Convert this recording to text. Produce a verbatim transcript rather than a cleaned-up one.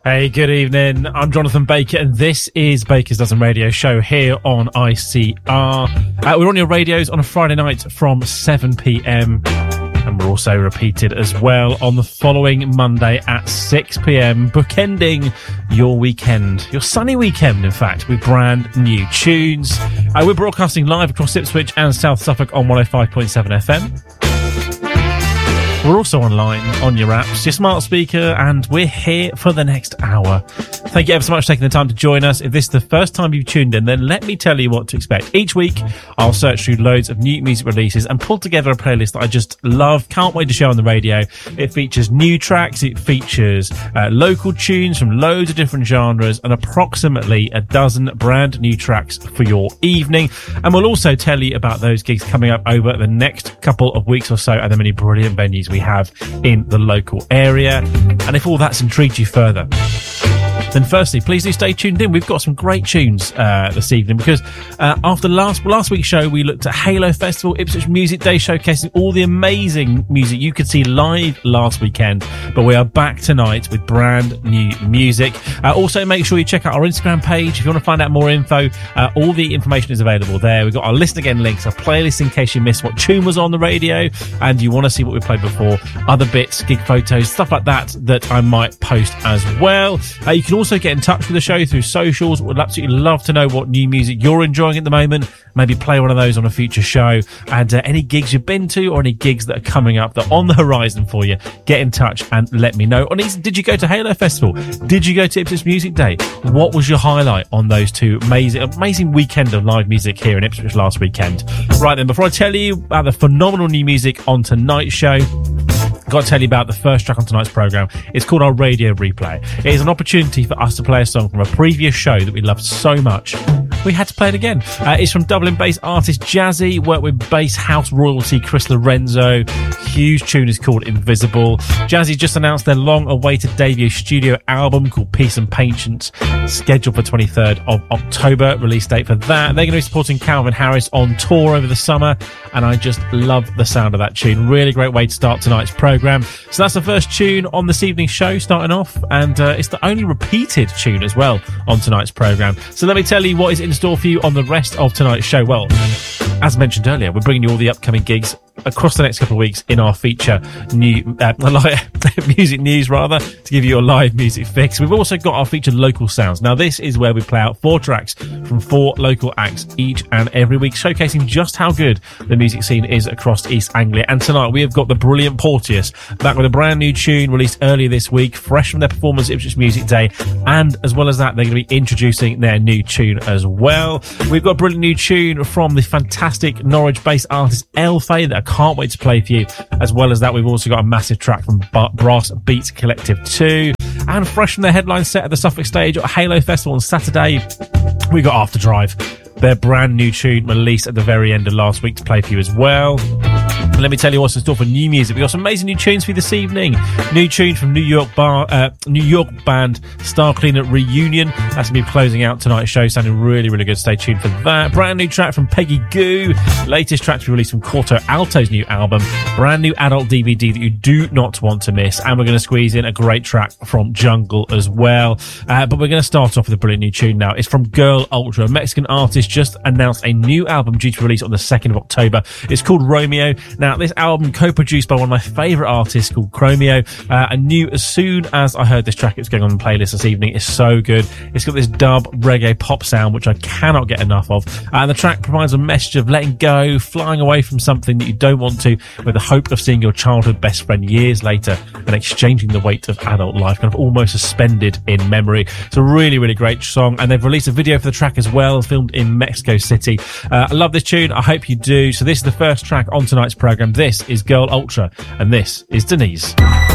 Hey, good evening. I'm Jonathan Baker, and this is Baker's Dozen Radio Show here on I C R. Uh, we're on your radios on a Friday night from seven p.m, and we're also repeated as well on the following Monday at six p.m, bookending your weekend, your sunny weekend, in fact, with brand new tunes. Uh, we're broadcasting live across Ipswich and South Suffolk on one oh five point seven F M. We're also online on your apps, your smart speaker, and we're here for the next hour. Thank you ever so much for taking the time to join us. If this is the first time you've tuned in, then let me tell you what to expect. Each week, I'll search through loads of new music releases and pull together a playlist that I just love, can't wait to share on the radio. It features new tracks, it features uh, local tunes from loads of different genres, and approximately a dozen brand new tracks for your evening. And we'll also tell you about those gigs coming up over the next couple of weeks or so, and the many brilliant venues we we have in the local area. And if all that's intrigued you further, then firstly, please do stay tuned in. We've got some great tunes uh, this evening, because uh, after last last week's show, we looked at Halo Festival, Ipswich Music Day, showcasing all the amazing music you could see live last weekend. But we are back tonight with brand new music. Uh, also, make sure you check out our Instagram page if you want to find out more info. Uh, all the information is available there. We've got our Listen Again links, our playlist in case you missed what tune was on the radio and you want to see what we played before, other bits, gig photos, stuff like that that I might post as well. Uh, you can also Also get in touch with the show through socials. We'd absolutely love to know what new music you're enjoying at the moment. Maybe play one of those on a future show. And uh, any gigs you've been to or any gigs that are coming up that are on the horizon for you, get in touch and let me know. Or did you go to Halo Festival? Did you go to Ipswich Music Day? What was your highlight on those two amazing, amazing weekend of live music here in Ipswich last weekend? Right then, before I tell you about the phenomenal new music on tonight's show, I've got to tell you about the first track on tonight's programme. It's called our Radio Replay. It is an opportunity for us to play a song from a previous show that we loved so much we had to play it again. Uh, it's from Dublin-based artist Jazzy, worked with bass house royalty Chris Lorenzo. Huge tune is called Invisible. Jazzy just announced their long-awaited debut studio album called Peace and Patience, scheduled for twenty-third of October. Release date for that. They're going to be supporting Calvin Harris on tour over the summer, and I just love the sound of that tune. Really great way to start tonight's programme. So that's the first tune on this evening's show starting off, and uh, it's the only repeated tune as well on tonight's programme. So let me tell you what is in store for you on the rest of tonight's show. Well, as mentioned earlier, we're bringing you all the upcoming gigs across the next couple of weeks in our feature new uh, music news, rather, to give you a live music fix. We've also got our featured local sounds. Now, this is where we play out four tracks from four local acts each and every week, showcasing just how good the music scene is across East Anglia. And tonight we have got the brilliant Porteous back with a brand new tune released earlier this week, fresh from their performance at Ipswich Music Day. And as well as that, they're going to be introducing their new tune as well. We've got a brilliant new tune from the fantastic Norwich-based artist Elfay that I can't wait to play for you. As well as that, we've also got a massive track from Brass Beats Collective two. And fresh from their headline set at the Suffolk stage at Halo Festival on Saturday, we got After Drive, their brand new tune released at the very end of last week, to play for you as well. And let me tell you what's in store for new music. We've got some amazing new tunes for you this evening. New tune from New York bar, uh, New York band Star Cleaner Reunion. That's going to be closing out tonight's show, sounding really, really good. Stay tuned for that. Brand new track from Peggy Goo. Latest track to be released from Corto Alto's new album. Brand new adult D V D that you do not want to miss. And we're going to squeeze in a great track from Jungle as well. Uh, but we're going to start off with a brilliant new tune now. It's from Girl Ultra, a Mexican artist just announced a new album due to release on the second of October. It's called Romeo. Now, this album co-produced by one of my favourite artists called Chromeo. Uh, I knew as soon as I heard this track it was going on the playlist this evening. It's so good. It's got this dub reggae pop sound which I cannot get enough of. And the track provides a message of letting go, flying away from something that you don't want to, with the hope of seeing your childhood best friend years later and exchanging the weight of adult life, kind of almost suspended in memory. It's a really, really great song, and they've released a video for the track as well, filmed in Mexico City. Uh, I love this tune. I hope you do. So this is the first track on tonight's programme. This is Girl Ultra, and this is Denise.